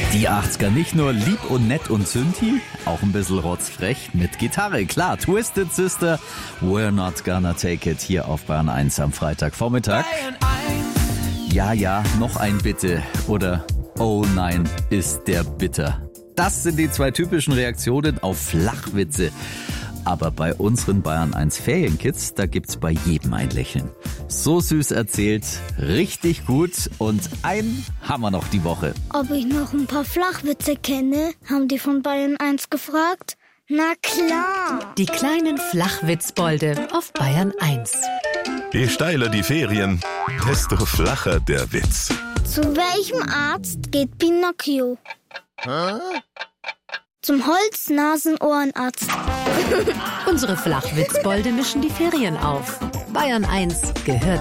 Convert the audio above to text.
Die 80er nicht nur lieb und nett und Synthi, auch ein bisschen rotzfrech mit Gitarre. Klar, Twisted Sister, We're Not Gonna Take It hier auf Bayern 1 am Freitagvormittag. Ja, noch ein Bitte oder oh nein, ist der bitter. Das sind die zwei typischen Reaktionen auf Flachwitze. Aber bei unseren Bayern 1 Ferienkids, da gibt's bei jedem ein Lächeln. So süß erzählt, richtig gut und einen haben wir noch die Woche. Ob ich noch ein paar Flachwitze kenne, haben die von Bayern 1 gefragt. Na klar. Die kleinen Flachwitzbolde auf Bayern 1. Je steiler die Ferien, desto flacher der Witz. Zu welchem Arzt geht Pinocchio? Zum Holz-Nasen-Ohrenarzt. Unsere Flachwitzbolde mischen die Ferien auf. Bayern 1 gehört